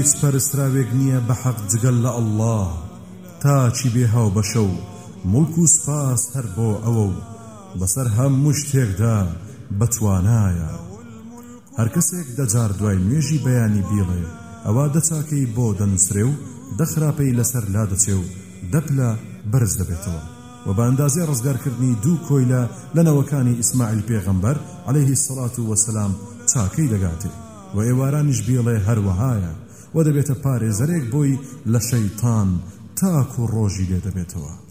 پەرستراوێک نییە بە حەق جگەل لە ئەڵڵاه تاچی بێ هاو بەشە و مڵک و سپاس هەر بۆ ئەوە و بەسەر هەموو شتێکدا بەتوانایە. هەر کەسێک دەجار دوای نوێژی بەیانی بیڵێ ئەوە دەچاکەی بۆ دەنووسرێ و دەخراپەی لەسەر لا دەچێ و دەپلە بەرز دەبێتەوە و بە ئەندازێ ڕزگارکردنی دوو کۆیلە لە نەوەکانی ئیسماعیل پێغەمبەر عەلەیهی السەڵات وەسەلام چاکەی دەگاتێ و ئێوارانیش بیڵێ هەروەهایە و دەبێتە پارێزەرێک بۆی لە شەیتان تاکو ڕۆژی لێ دەبێتەوە.